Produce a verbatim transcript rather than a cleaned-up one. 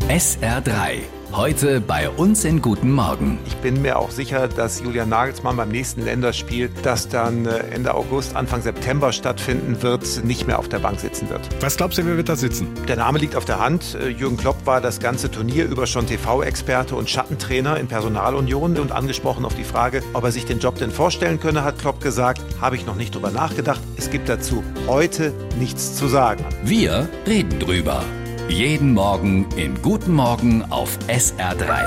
S R drei. Heute bei uns in Guten Morgen. Ich bin mir auch sicher, dass Julian Nagelsmann beim nächsten Länderspiel, das dann Ende August, Anfang September stattfinden wird, nicht mehr auf der Bank sitzen wird. Was glaubst du, wer wird da sitzen? Der Name liegt auf der Hand. Jürgen Klopp war das ganze Turnier über schon T V-Experte und Schattentrainer in Personalunion. Und angesprochen auf die Frage, ob er sich den Job denn vorstellen könne, hat Klopp gesagt, habe ich noch nicht drüber nachgedacht. Es gibt dazu heute nichts zu sagen. Wir reden drüber. Jeden Morgen in Guten Morgen auf S R drei.